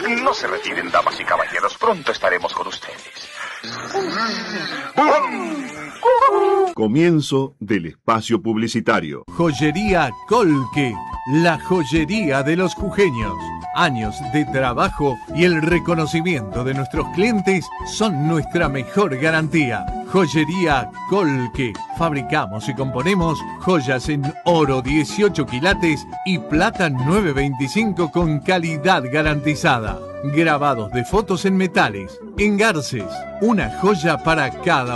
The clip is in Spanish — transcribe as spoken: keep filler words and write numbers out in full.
No se retiren, damas y caballeros, pronto estaremos con ustedes. Comienzo del espacio publicitario. Joyería Colque, la joyería de los jujeños. Años de trabajo y el reconocimiento de nuestros clientes son nuestra mejor garantía. Joyería Colque. Fabricamos y componemos joyas en oro dieciocho quilates y plata nueve veinticinco con calidad garantizada. Grabados de fotos en metales, engarces, una joya para cada